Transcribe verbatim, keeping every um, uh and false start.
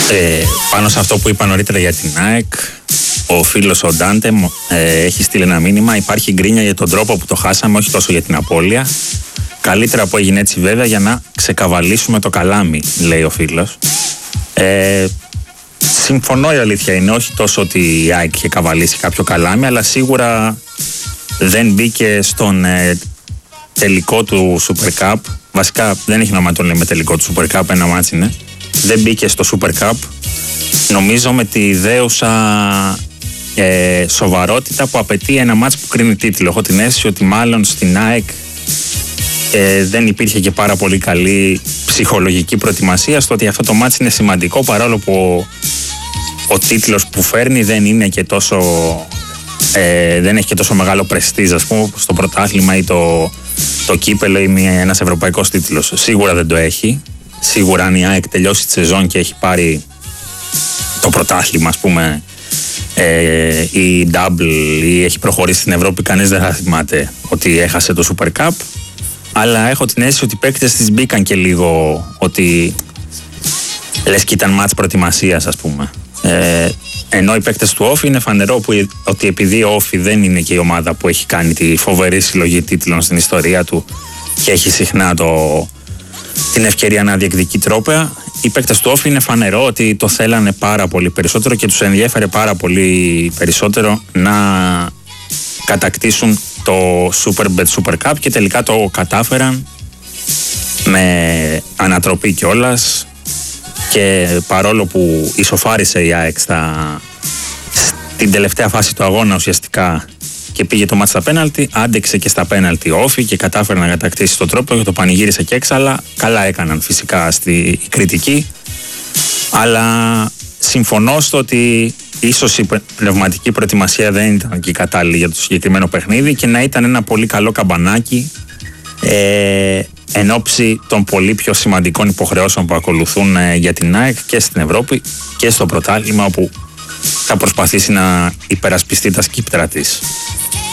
Ε, πάνω σε αυτό που είπα νωρίτερα για την ΑΕΚ, ο φίλος ο Ντάντε ε, έχει στείλει ένα μήνυμα. Υπάρχει γκρίνια για τον τρόπο που το χάσαμε, όχι τόσο για την απώλεια. Καλύτερα που έγινε έτσι βέβαια για να ξεκαβαλήσουμε το καλάμι, λέει ο φίλος. Ε, συμφωνώ, η αλήθεια είναι, όχι τόσο ότι η ΑΕΚ είχε καβαλήσει κάποιο καλάμι, αλλά σίγουρα δεν μπήκε στον ε, τελικό του Super Cup. Βασικά δεν έχει νόημα να το λέμε τελικό του Super Cup, ένα μάτσι είναι. Δεν μπήκε στο Super Cup, νομίζω με τη δέουσα ε, σοβαρότητα που απαιτεί ένα μάτς που κρίνει τίτλο. Έχω την αίσθηση ότι μάλλον στην ΑΕΚ ε, δεν υπήρχε και πάρα πολύ καλή ψυχολογική προετοιμασία στο ότι αυτό το μάτς είναι σημαντικό, παρόλο που ο, ο τίτλος που φέρνει δεν είναι και τόσο ε, δεν έχει και τόσο μεγάλο πρεστίζ, ας πούμε, στο πρωτάθλημα ή το, το κύπελο ή μια, ένας ευρωπαϊκός τίτλος. Σίγουρα δεν το έχει. Σίγουρα αν η ΑΕΚ τελειώσει τη σεζόν και έχει πάρει το πρωτάθλημα, ας πούμε, ε, ή double ή έχει προχωρήσει στην Ευρώπη, κανείς δεν θα θυμάται ότι έχασε το Super Cup. Αλλά έχω την αίσθηση ότι οι παίκτες της μπήκαν και λίγο ότι λες και ήταν μάτς προετοιμασίας, ας πούμε. Ε, ενώ οι παίκτες του Όφη είναι φανερό που, ότι επειδή ο Όφη δεν είναι και η ομάδα που έχει κάνει τη φοβερή συλλογή τίτλων στην ιστορία του και έχει συχνά το, την ευκαιρία να διεκδικεί τρόπαια, οι παίκτες του Όφη είναι φανερό ότι το θέλανε πάρα πολύ περισσότερο και τους ενδιέφερε πάρα πολύ περισσότερο να κατακτήσουν το Superbet Super Cup και τελικά το κατάφεραν με ανατροπή κιόλας. Και παρόλο που ισοφάρισε η ΑΕΚ στα, στην τελευταία φάση του αγώνα ουσιαστικά και πήγε το μάτς στα πέναλτι, άντεξε και στα πέναλτι Όφη και κατάφερε να κατακτήσει το τρόπο και το πανηγύρισε και έξαλα. Καλά έκαναν φυσικά στη κριτική, αλλά συμφωνώ στο ότι ίσως η πνευματική προετοιμασία δεν ήταν και κατάλληλη για το συγκεκριμένο παιχνίδι και να ήταν ένα πολύ καλό καμπανάκι ε, εν ώψη των πολύ πιο σημαντικών υποχρεώσεων που ακολουθούν ε, για την ΑΕΚ και στην Ευρώπη και στο πρωτάθλημα, όπου θα προσπαθήσει να υπερασπιστεί τα σκύπτρα της.